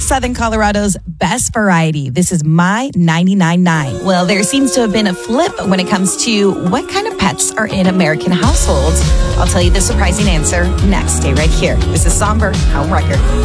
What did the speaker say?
Southern Colorado's best variety. This is My 99.9. Well, there seems to have been a flip when it comes to what kind of pets are in American households. I'll tell you the surprising answer next. Stay right here. This is Somber Home Record.